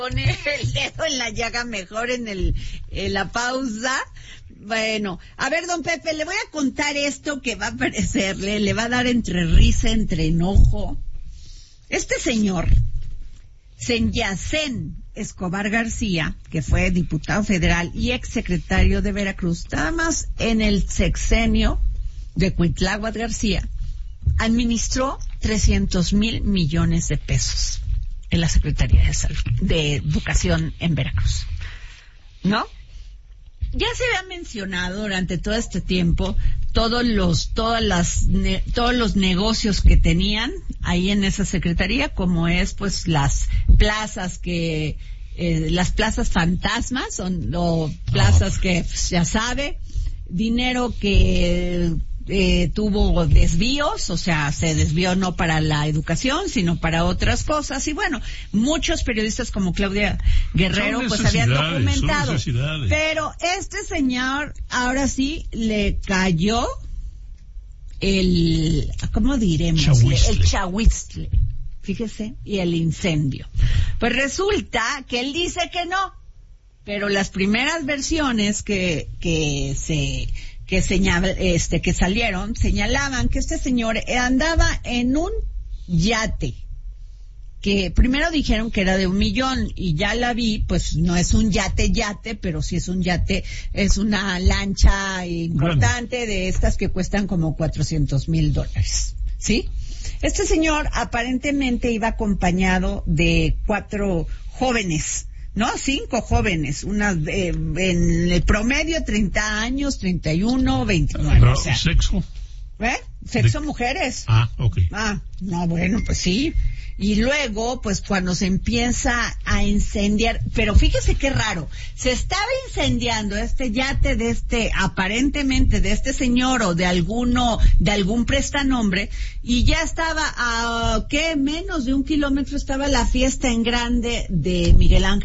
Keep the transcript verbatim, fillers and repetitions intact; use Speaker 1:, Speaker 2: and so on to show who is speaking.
Speaker 1: Pone el dedo en la llaga mejor en el en la pausa. Bueno, a ver, don Pepe, le voy a contar esto que va a parecerle, le va a dar entre risa, entre enojo. Este señor, Senyacén Escobar García, que fue diputado federal y exsecretario de Veracruz, nada más en el sexenio de Cuitláhuac García, administró trescientos mil millones de pesos en la Secretaría de Salud, de Educación en Veracruz, ¿no? Ya se había mencionado durante todo este tiempo todos los, todas las, ne, todos los negocios que tenían ahí en esa secretaría, como es, pues, las plazas que, eh, las plazas fantasmas, son, o plazas que, pues, ya sabe, dinero que, Eh, tuvo desvíos, o sea, se desvió no para la educación, sino para otras cosas, y bueno, muchos periodistas como Claudia Guerrero pues habían documentado, pero este señor ahora sí le cayó el, ¿cómo diremos?
Speaker 2: Chahuiztle.
Speaker 1: El chahuiztle, fíjese, y el incendio. Pues resulta que él dice que no, pero las primeras versiones que, que se que señal, este, que salieron, señalaban que este señor andaba en un yate, que primero dijeron que era de un millón, y ya la vi, pues no es un yate yate, pero sí es un yate, es una lancha importante, bueno, de estas que cuestan como cuatrocientos mil dólares, ¿sí? Este señor aparentemente iba acompañado de cuatro jóvenes, no, cinco jóvenes, unas eh, en el promedio treinta años, treinta y uno, veintinueve.
Speaker 2: ¿Pero
Speaker 1: o sea,
Speaker 2: sexo?
Speaker 1: ¿Eh? Sexo
Speaker 2: De...
Speaker 1: mujeres.
Speaker 2: Ah, ok.
Speaker 1: Ah, no, bueno, pues sí. Y luego, pues cuando se empieza a incendiar, pero fíjese qué raro, se estaba incendiando este yate de este, aparentemente de este señor o de alguno, de algún prestanombre, y ya estaba a, ¿qué? Menos de un kilómetro estaba la fiesta en grande de Miguel Ángel